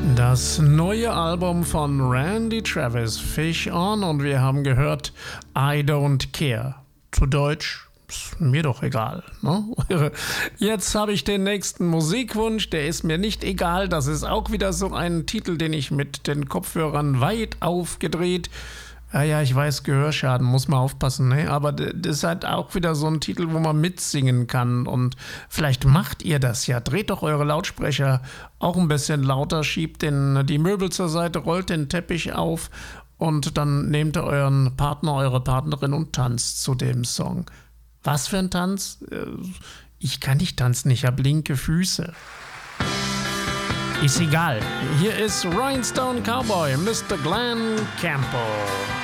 Das neue Album von Randy Travis, Fish On, und wir haben gehört I Don't Care. Zu Deutsch, ist mir doch egal. Ne? Jetzt habe ich den nächsten Musikwunsch, der ist mir nicht egal. Das ist auch wieder so ein Titel, den ich mit den Kopfhörern weit aufgedreht. Ja, ich weiß, Gehörschaden, muss man aufpassen, ne? Aber das ist halt auch wieder so ein Titel, wo man mitsingen kann. Und vielleicht macht ihr das ja. Dreht doch eure Lautsprecher auch ein bisschen lauter, schiebt die Möbel zur Seite, rollt den Teppich auf und dann nehmt ihr euren Partner, eure Partnerin und tanzt zu dem Song. Was für ein Tanz? Ich kann nicht tanzen, ich habe linke Füße. Ist egal. Hier ist Rhinestone Cowboy, Mr. Glenn Campbell.